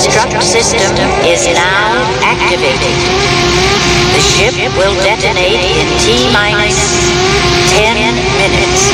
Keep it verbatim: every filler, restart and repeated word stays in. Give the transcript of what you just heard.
Self-destruct system is now activated. The ship will detonate in T minus ten minutes.